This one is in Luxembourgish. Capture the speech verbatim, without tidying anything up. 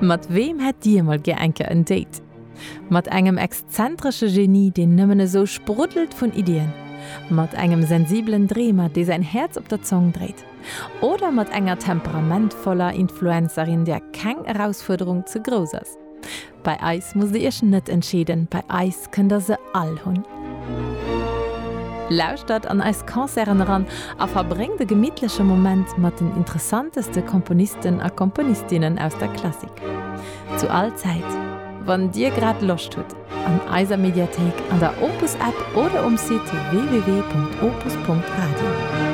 Mat wem hätt Dir mal geenke ein Date? Mat engem exzentrische Genie, den nëmmene so sprudelt vun Ideen. Mat engem sensiblen Dreamer, der sein Herz op der Zunge dreht. Oder mat enger temperamentvoller Influencerin, der keng Herausforderung zu groß ist. Bei Eis muss ihr net entschieden, bei Eis könnt ihr se all hun. Lauscht dat an eis Konzern ran a verbringt de gemidtliche Moment mat den interessanteste Komponisten a Komponistinnen aus der Klassik. Zu all Zeit, wann dir grad Lust tut, an eiser Mediathek, an der Opus App oder um Site w w w punkt opus punkt radio.